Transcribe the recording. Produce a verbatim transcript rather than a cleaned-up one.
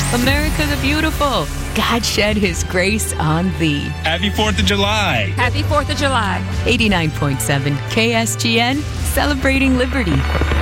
America the beautiful, God shed his grace on thee. Happy fourth of July. Happy fourth of July. eighty-nine point seven K S G N, celebrating liberty.